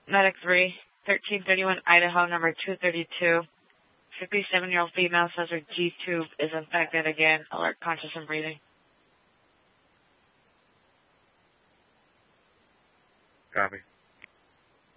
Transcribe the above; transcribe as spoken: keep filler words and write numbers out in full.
Medic three, thirteen thirty-one Idaho, number two thirty-two. fifty-seven-year-old female says her G-tube is infected again. Alert, conscious, and breathing. Copy.